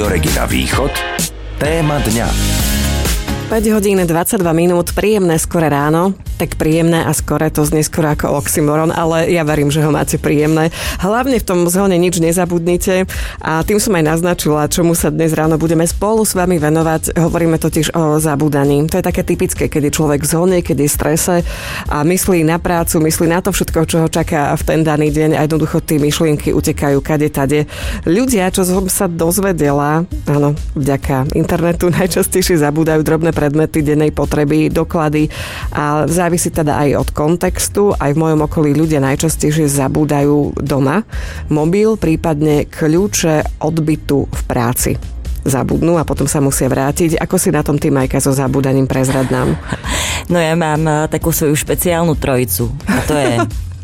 Regina Východ. Téma dňa. 5 hodín 22 minút, príjemné skore ráno. Tak príjemné a skore to znie skoro ako oxymoron, ale ja verím, že ho máte príjemné. Hlavne v tom zhone nič nezabudnite a tým som aj naznačila, čomu sa dnes ráno budeme spolu s vami venovať. Hovoríme totiž o zabúdaní. To je také typické, kedy človek v zhone, keď je v strese a myslí na prácu, myslí na to všetko, čo ho čaká v ten daný deň a jednoducho tie myšlienky utekajú kade tade. Ľudia, čo som sa dozvedela, áno, vďaka internetu najčastejšie zabúdajú drobné predmety dennej potreby, doklady a závisí teda aj od kontextu. Aj v mojom okolí ľudia najčastejšie zabúdajú doma mobil, prípadne kľúče od bytu v práci. Zabudnú a potom sa musia vrátiť. Ako si na tom ty, Majka, so zabúdaním, prezrad nám? No ja mám takú svoju špeciálnu trojicu. A to je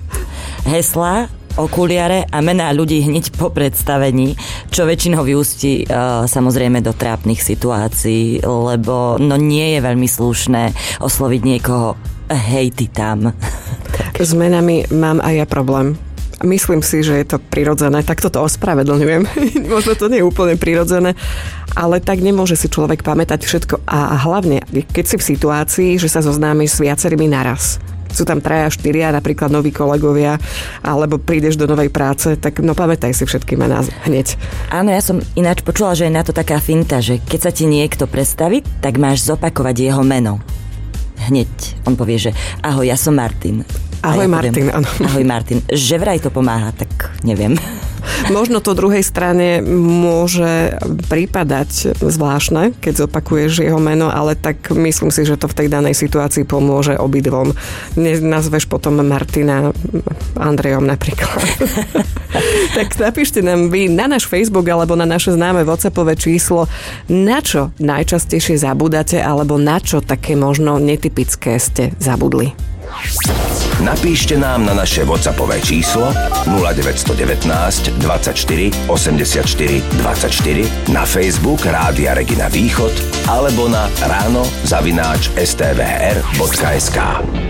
hesla, okuliare a mená ľudí hneď po predstavení, čo väčšinou vyústi samozrejme do trápnych situácií, lebo nie je veľmi slušné osloviť niekoho hej, ty tam. S menami mám aj ja problém. Myslím si, že je to prirodzené, tak toto ospravedlňujem. Možno to nie je úplne prirodzené, ale tak nemôže si človek pamätať všetko a hlavne, keď si v situácii, že sa zoznámiš s viacerými naraz. Sú tam 3 a 4, napríklad noví kolegovia, alebo prídeš do novej práce, tak pamätaj si všetky mená hneď. Áno, ja som ináč počula, že je na to taká finta, že keď sa ti niekto predstaví, tak máš zopakovať jeho meno. Hneď on povie, že ahoj, ja som Martin. Ahoj, Martin, áno. Ahoj, Martin. Že vraj to pomáha, tak neviem. Možno to druhej strane môže prípadať zvláštne, keď zopakuješ jeho meno, ale tak myslím si, že to v tej danej situácii pomôže obidvom. Nenazveš potom Martina Andrejom napríklad. Tak napíšte nám vy na náš Facebook alebo na naše známe WhatsAppové číslo, na čo najčastejšie zabúdate alebo na čo také možno netypické ste zabudli. Napíšte nám na naše WhatsAppové číslo 0919 24 84 24, na Facebook Rádia Regina Východ alebo na ráno@stvr.sk.